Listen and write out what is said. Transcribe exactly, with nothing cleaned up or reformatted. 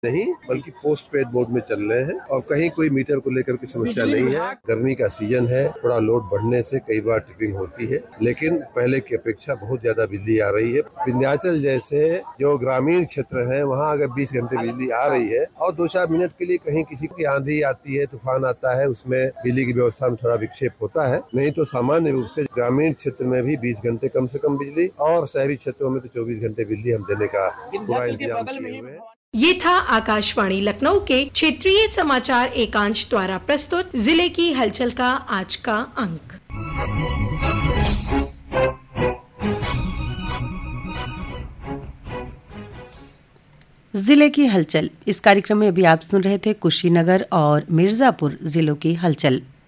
नहीं बल्कि post paid mode में चल रहे हैं और कहीं कोई मीटर को लेकर की समस्या नहीं है। गर्मी का सीजन है, थोड़ा लोड बढ़ने से कई बार ट्रिपिंग होती है, लेकिन पहले की अपेक्षा बहुत ज्यादा बिजली आ रही है। विंध्याचल जैसे जो ग्रामीण क्षेत्र है वहाँ अगर बीस घंटे बिजली आ रही है और दो चार मिनट के लिए कहीं किसी की आंधी आती है, तूफान आता है, उसमें बिजली की व्यवस्था में थोड़ा विक्षेप होता है। नहीं तो सामान्य रूप से ग्रामीण क्षेत्र में भी बीस घंटे कम से कम बिजली और शहरी क्षेत्रों में तो चौबीस घंटे बिजली हम देने का पूरा इंतजाम किए हुए हैं। ये था आकाशवाणी लखनऊ के क्षेत्रीय समाचार एकांश द्वारा प्रस्तुत जिले की हलचल का आज का अंक। जिले की हलचल इस कार्यक्रम में अभी आप सुन रहे थे कुशीनगर और मिर्जापुर जिलों की हलचल।